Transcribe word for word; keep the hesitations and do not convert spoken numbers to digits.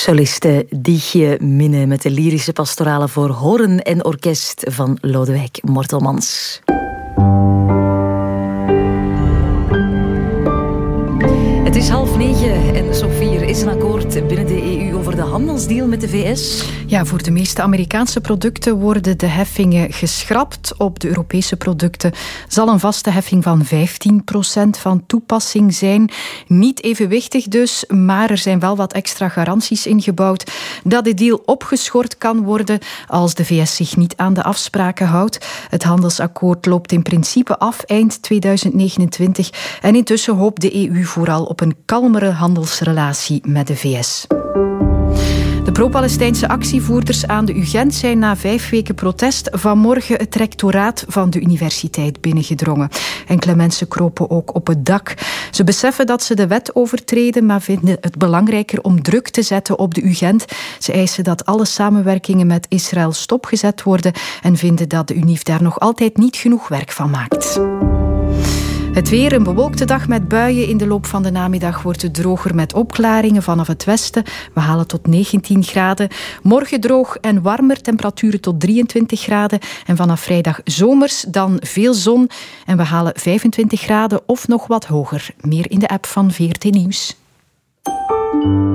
Soliste Diegje Minne met de lyrische pastorale voor hoorn en orkest van Lodewijk Mortelmans. Het is half negen en Sophie, er is een akkoord binnen de E U over de handelsdeal met de V S. Ja, voor de meeste Amerikaanse producten worden de heffingen geschrapt. Op de Europese producten zal een vaste heffing van vijftien procent van toepassing zijn. Niet evenwichtig dus, maar er zijn wel wat extra garanties ingebouwd dat de deal opgeschort kan worden als de V S zich niet aan de afspraken houdt. Het handelsakkoord loopt in principe af eind tweeduizend negenentwintig en intussen hoopt de E U vooral op een kalmere handelsrelatie met de V S. De pro-Palestijnse actievoerders aan de U Gent zijn na vijf weken protest vanmorgen het rectoraat van de universiteit binnengedrongen. Enkele mensen kropen ook op het dak. Ze beseffen dat ze de wet overtreden, maar vinden het belangrijker om druk te zetten op de U Gent. Ze eisen dat alle samenwerkingen met Israël stopgezet worden en vinden dat de UNIF daar nog altijd niet genoeg werk van maakt. Het weer, een bewolkte dag met buien. In de loop van de namiddag wordt het droger met opklaringen vanaf het westen. We halen tot negentien graden. Morgen droog en warmer, temperaturen tot drieëntwintig graden. En vanaf vrijdag zomers, dan veel zon. En we halen vijfentwintig graden of nog wat hoger. Meer in de app van V R T Nieuws.